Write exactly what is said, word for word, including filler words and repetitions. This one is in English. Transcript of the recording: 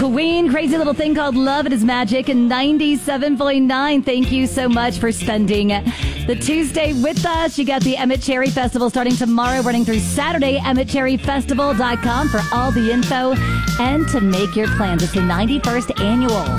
Queen, Crazy Little Thing Called Love. It is Magic and ninety-seven point nine. Thank you so much for spending the Tuesday with us. You got the Emmett Cherry Festival starting tomorrow, running through Saturday. emmett cherry festival dot com for all the info and to make your plans. It's the ninety-first annual.